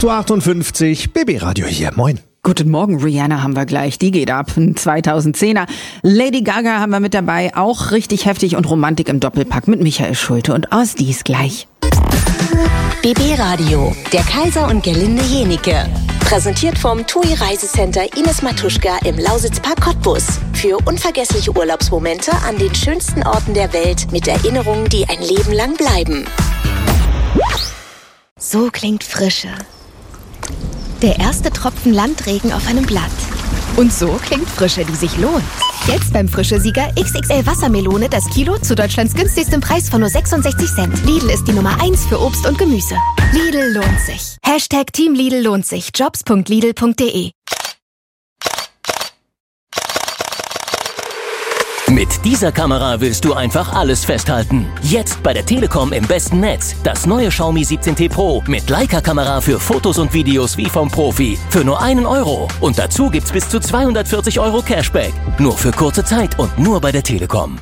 8.58 Uhr, BB Radio hier, moin. Guten Morgen, Rihanna haben wir gleich, die geht ab, ein 2010er. Lady Gaga haben wir mit dabei, auch richtig heftig und Romantik im Doppelpack mit Michael Schulte und Osdies gleich. BB Radio, der Kaiser und Gerlinde Jenike. Präsentiert vom TUI Reisecenter Ines Matuschka im Lausitzpark Cottbus. Für unvergessliche Urlaubsmomente an den schönsten Orten der Welt mit Erinnerungen, die ein Leben lang bleiben. So klingt Frische. Der erste Tropfen Landregen auf einem Blatt. Und so klingt Frische, die sich lohnt. Jetzt beim Frische-Sieger XXL Wassermelone das Kilo zu Deutschlands günstigstem Preis von nur 66 Cent. Lidl ist die Nummer 1 für Obst und Gemüse. Lidl lohnt sich. Hashtag Team Lidl lohnt sich. Jobs.lidl.de. Mit dieser Kamera willst du einfach alles festhalten. Jetzt bei der Telekom im besten Netz. Das neue Xiaomi 17T Pro mit Leica-Kamera für Fotos und Videos wie vom Profi. Für nur €1. Und dazu gibt's bis zu 240 € Cashback. Nur für kurze Zeit und nur bei der Telekom.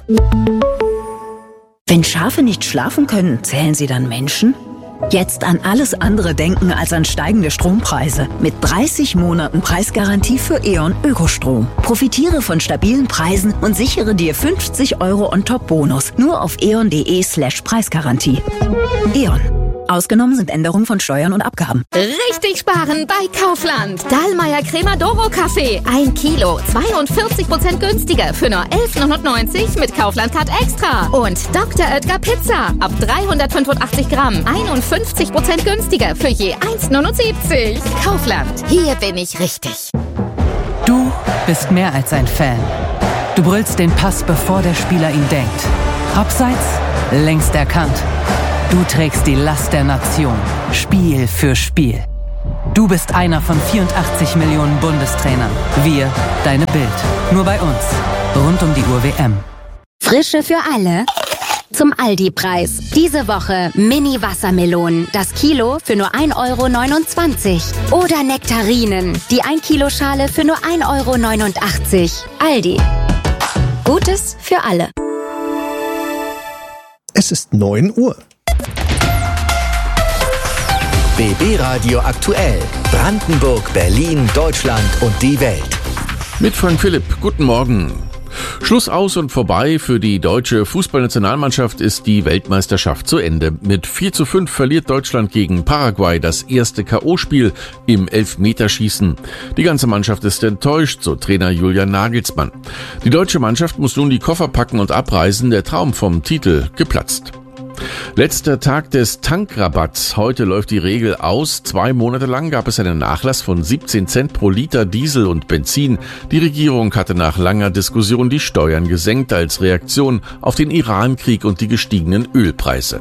Wenn Schafe nicht schlafen können, zählen sie dann Menschen? Jetzt an alles andere denken als an steigende Strompreise. Mit 30 Monaten Preisgarantie für E.ON Ökostrom. Profitiere von stabilen Preisen und sichere dir 50 € On-Top-Bonus. Nur auf eon.de/Preisgarantie. E.ON. Ausgenommen sind Änderungen von Steuern und Abgaben. Richtig sparen bei Kaufland. Dahlmeier Crema Doro Kaffee. 1 Kilo, 42% günstiger für nur 11,99 mit Kaufland Card Extra. Und Dr. Oetker Pizza. Ab 385 Gramm. 51% günstiger für je 1,79. Kaufland. Hier bin ich richtig. Du bist mehr als ein Fan. Du brüllst den Pass, bevor der Spieler ihn denkt. Abseits, längst erkannt. Du trägst die Last der Nation, Spiel für Spiel. Du bist einer von 84 Millionen Bundestrainern. Wir, deine Bild. Nur bei uns. Rund um die Uhr WM. Frische für alle. Zum Aldi-Preis. Diese Woche Mini-Wassermelonen. Das Kilo für nur 1,29 €. Oder Nektarinen. Die 1 Kilo Schale für nur 1,89 €. Aldi. Gutes für alle. Es ist 9 Uhr. BB Radio aktuell. Brandenburg, Berlin, Deutschland und die Welt. Mit Frank Philipp, guten Morgen. Schluss aus und vorbei. Für die deutsche Fußballnationalmannschaft ist die Weltmeisterschaft zu Ende. Mit 4:5 verliert Deutschland gegen Paraguay das erste K.O.-Spiel im Elfmeterschießen. Die ganze Mannschaft ist enttäuscht, so Trainer Julian Nagelsmann. Die deutsche Mannschaft muss nun die Koffer packen und abreisen. Der Traum vom Titel geplatzt. Letzter Tag des Tankrabatts. Heute läuft die Regel aus. 2 Monate lang gab es einen Nachlass von 17 Cent pro Liter Diesel und Benzin. Die Regierung hatte nach langer Diskussion die Steuern gesenkt als Reaktion auf den Iran-Krieg und die gestiegenen Ölpreise.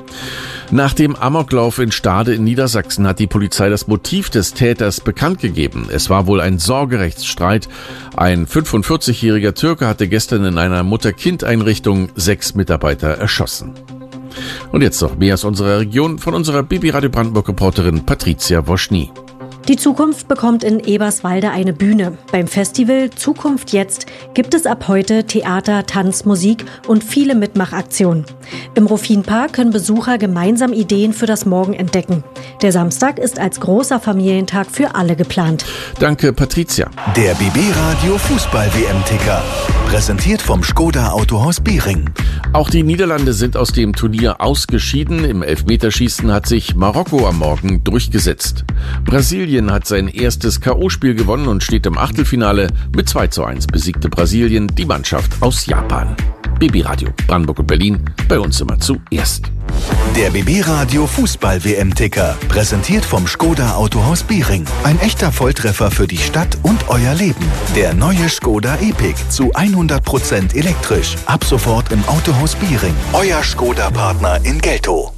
Nach dem Amoklauf in Stade in Niedersachsen hat die Polizei das Motiv des Täters bekannt gegeben. Es war wohl ein Sorgerechtsstreit. Ein 45-jähriger Türke hatte gestern in einer Mutter-Kind-Einrichtung 6 Mitarbeiter erschossen. Und jetzt noch mehr aus unserer Region von unserer BB Radio Brandenburg-Reporterin Patricia Woschny. Die Zukunft bekommt in Eberswalde eine Bühne. Beim Festival Zukunft jetzt gibt es ab heute Theater, Tanz, Musik und viele Mitmachaktionen. Im Ruffinpark können Besucher gemeinsam Ideen für das Morgen entdecken. Der Samstag ist als großer Familientag für alle geplant. Danke, Patricia. Der BB Radio Fußball-WM-Ticker. Präsentiert vom Skoda Autohaus Behring. Auch die Niederlande sind aus dem Turnier ausgeschieden. Im Elfmeterschießen hat sich Marokko am Morgen durchgesetzt. Brasilien hat sein erstes K.O.-Spiel gewonnen und steht im Achtelfinale. Mit 2:1 besiegte Brasilien die Mannschaft aus Japan. BB Radio Brandenburg und Berlin, bei uns immer zuerst. Der BB Radio Fußball-WM-Ticker. Präsentiert vom Skoda Autohaus Behring. Ein echter Volltreffer für die Stadt und euer Leben. Der neue Skoda Epic zu 100% elektrisch. Ab sofort im Autohaus Behring. Euer Skoda-Partner in Geltow.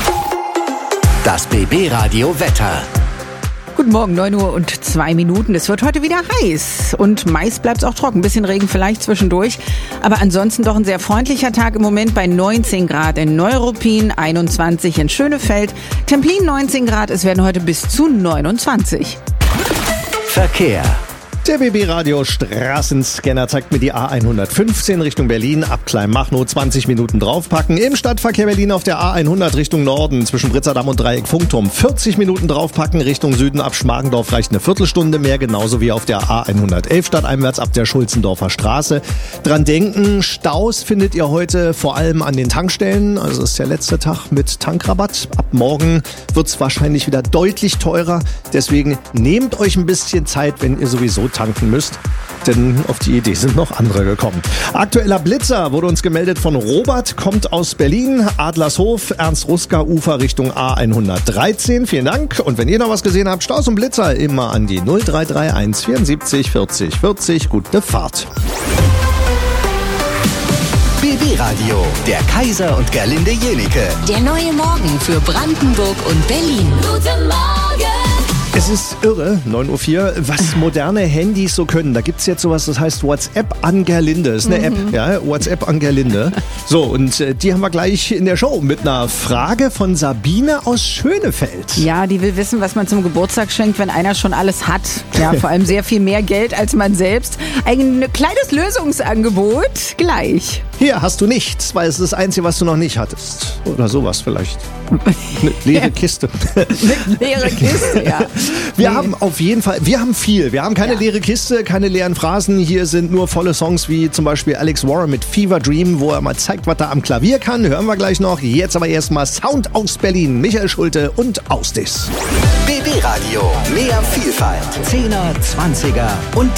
Das BB Radio Wetter. Guten Morgen, 9 Uhr und 2 Minuten. Es wird heute wieder heiß und meist bleibt es auch trocken. Ein bisschen Regen vielleicht zwischendurch. Aber ansonsten doch ein sehr freundlicher Tag im Moment bei 19 Grad in Neuruppin, 21 in Schönefeld, Templin 19 Grad. Es werden heute bis zu 29. Verkehr. Der BB Radio Straßenscanner zeigt mir die A115 Richtung Berlin, ab Kleinmachnow 20 Minuten draufpacken. Im Stadtverkehr Berlin auf der A100 Richtung Norden zwischen Britzerdamm und Dreieck Funkturm 40 Minuten draufpacken. Richtung Süden ab Schmargendorf reicht eine Viertelstunde mehr, genauso wie auf der A111 stadteinwärts ab der Schulzendorfer Straße. Dran denken, Staus findet ihr heute vor allem an den Tankstellen. Also ist der letzte Tag mit Tankrabatt. Ab morgen wird es wahrscheinlich wieder deutlich teurer. Deswegen nehmt euch ein bisschen Zeit, wenn ihr sowieso tanken müsst, denn auf die Idee sind noch andere gekommen. Aktueller Blitzer wurde uns gemeldet von Robert, kommt aus Berlin, Adlershof, Ernst-Ruska-Ufer Richtung A113. Vielen Dank. Und wenn ihr noch was gesehen habt, Staus und Blitzer immer an die 0331 74 40 40. Gute Fahrt. BB Radio, der Kaiser und Gerlinde Jenike. Der neue Morgen für Brandenburg und Berlin. Guten Morgen! Es ist irre, 9:04 Uhr, was moderne Handys so können. Da gibt's jetzt sowas, das heißt WhatsApp an Gerlinde. Das ist eine App, ja, WhatsApp an Gerlinde. So, und die haben wir gleich in der Show mit einer Frage von Sabine aus Schönefeld. Ja, die will wissen, was man zum Geburtstag schenkt, wenn einer schon alles hat. Ja, vor allem sehr viel mehr Geld als man selbst. Ein kleines Lösungsangebot gleich. Hier hast du nichts, weil es ist das Einzige, was du noch nicht hattest. Oder sowas vielleicht. Eine leere Kiste. Eine leere Kiste, ja. Wir haben auf jeden Fall, wir haben viel. Wir haben keine leere Kiste, keine leeren Phrasen. Hier sind nur volle Songs wie zum Beispiel Alex Warren mit Fever Dream, wo er mal zeigt, was er am Klavier kann. Hören wir gleich noch. Jetzt aber erstmal Sound aus Berlin. Michael Schulte und Ausdis. BB Radio, mehr Vielfalt. 10er, 20er und